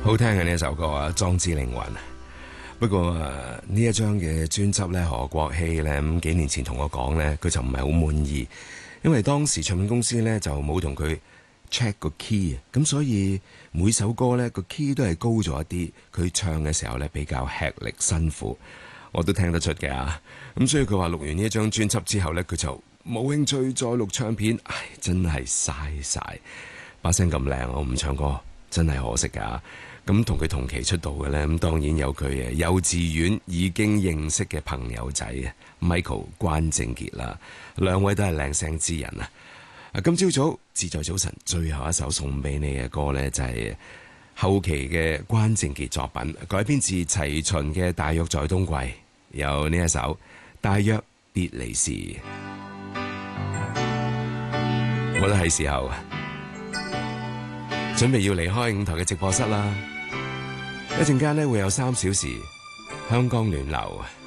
好聽嘅呢一首歌啊，壯志凌雲。不過呢一張嘅專輯咧，何國希咧咁幾年前同我講咧，佢就唔係好滿意，因為當時唱片公司咧就冇同佢 check 個 key 啊，咁所以每首歌咧個 key 都係高咗一啲，佢唱嘅時候咧比較吃力辛苦，我都聽得出嘅啊。咁所以佢話錄完呢一張專輯之後咧，佢就冇興趣再錄唱片，唉，真係嘥晒，把聲咁靚，我唔唱歌真係可惜噶。咁同佢同期出道嘅呢，咁當然有佢幼稚園已經認識嘅朋友仔 Michael 關正傑啦，兩位都係靚聲之人啊！今朝早自在早晨最後一首送俾你嘅歌呢，就係後期嘅關正傑作品，改編自齊秦嘅《大約在冬季》，有呢一首《大約別離時》，我覺得係時候準備要離開舞台嘅直播室啦。一陣間呢會有3小時香港暖流。